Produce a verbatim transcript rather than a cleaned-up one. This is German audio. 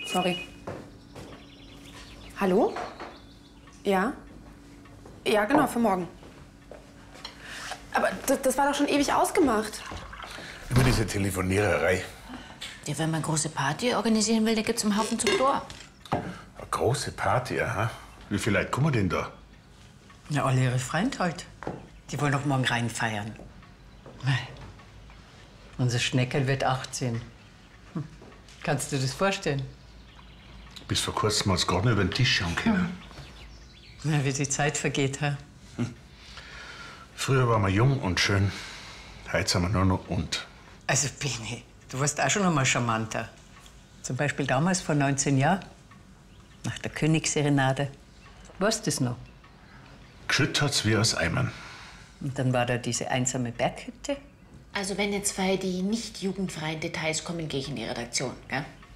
Sorry. Hallo? Ja? Ja, genau, für morgen. Aber das, das war doch schon ewig ausgemacht. Über diese Telefoniererei. Ja, wenn man eine große Party organisieren will, dann gibt's einen Haufen zum Tor. Eine große Party, aha. Wie viele Leute kommen denn da? Na, alle ihre Freunde halt. Die wollen doch morgen rein feiern. Unser Schneckerl wird achtzehn. Hm. Kannst du das vorstellen? Bis vor kurzem hat's gerade noch über den Tisch schauen können. Hm. Ja, wie die Zeit vergeht, hä? Hm. Früher waren wir jung und schön. Heute sind wir nur noch und. Also, Bene, du warst auch schon einmal charmanter. Zum Beispiel damals vor neunzehn Jahren. Nach der Königsserenade. Weißt du das noch? Geschüttet hat's wie aus Eimern. Und dann war da diese einsame Berghütte. Also wenn jetzt zwei die nicht jugendfreien Details kommen, gehe ich in die Redaktion, gell?